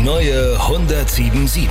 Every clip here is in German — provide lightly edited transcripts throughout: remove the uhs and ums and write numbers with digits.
neue 107.7.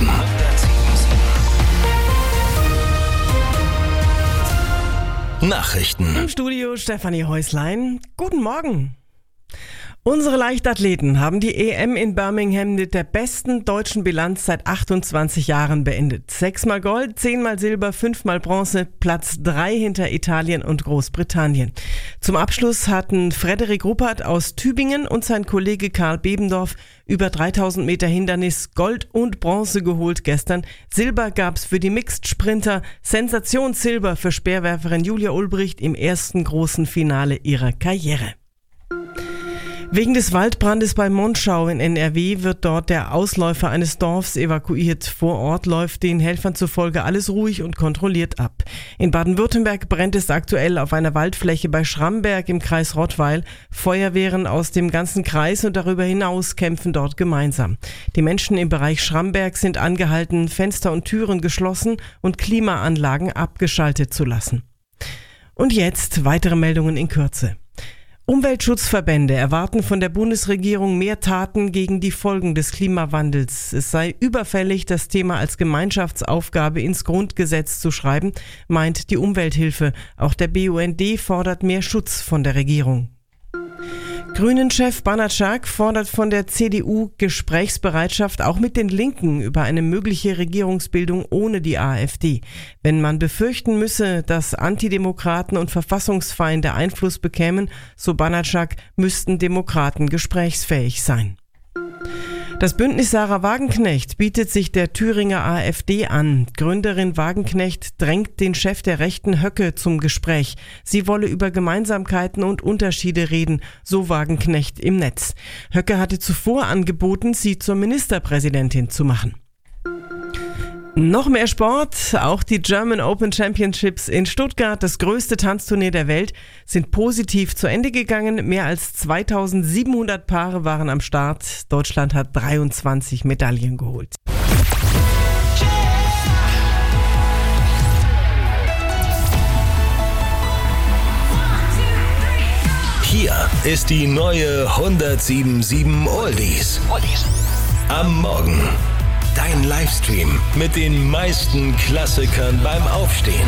Nachrichten. Im Studio Stefanie Häuslein. Guten Morgen. Unsere Leichtathleten haben die EM in Birmingham mit der besten deutschen Bilanz seit 28 Jahren beendet. 6-mal Gold, 10-mal Silber, 5-mal Bronze, Platz 3 hinter Italien und Großbritannien. Zum Abschluss hatten Frederik Ruppert aus Tübingen und sein Kollege Karl Bebendorf über 3000 Meter Hindernis Gold und Bronze geholt gestern. Silber gab's für die Mixed-Sprinter, Sensationssilber für Speerwerferin Julia Ulbricht im ersten großen Finale ihrer Karriere. Wegen des Waldbrandes bei Monschau in NRW wird dort der Ausläufer eines Dorfs evakuiert. Vor Ort läuft den Helfern zufolge alles ruhig und kontrolliert ab. In Baden-Württemberg brennt es aktuell auf einer Waldfläche bei Schramberg im Kreis Rottweil. Feuerwehren aus dem ganzen Kreis und darüber hinaus kämpfen dort gemeinsam. Die Menschen im Bereich Schramberg sind angehalten, Fenster und Türen geschlossen und Klimaanlagen abgeschaltet zu lassen. Und jetzt weitere Meldungen in Kürze. Umweltschutzverbände erwarten von der Bundesregierung mehr Taten gegen die Folgen des Klimawandels. Es sei überfällig, das Thema als Gemeinschaftsaufgabe ins Grundgesetz zu schreiben, meint die Umwelthilfe. Auch der BUND fordert mehr Schutz von der Regierung. Grünen-Chef Banaszak fordert von der CDU Gesprächsbereitschaft auch mit den Linken über eine mögliche Regierungsbildung ohne die AfD. Wenn man befürchten müsse, dass Antidemokraten und Verfassungsfeinde Einfluss bekämen, so Banaszak, müssten Demokraten gesprächsfähig sein. Das Bündnis Sarah Wagenknecht bietet sich der Thüringer AfD an. Gründerin Wagenknecht drängt den Chef der Rechten Höcke zum Gespräch. Sie wolle über Gemeinsamkeiten und Unterschiede reden, so Wagenknecht im Netz. Höcke hatte zuvor angeboten, sie zur Ministerpräsidentin zu machen. Noch mehr Sport, auch die German Open Championships in Stuttgart, das größte Tanzturnier der Welt, sind positiv zu Ende gegangen. Mehr als 2700 Paare waren am Start. Deutschland hat 23 Medaillen geholt. Hier ist die neue 107.7 Oldies. Am Morgen. Dein Livestream mit den meisten Klassikern beim Aufstehen.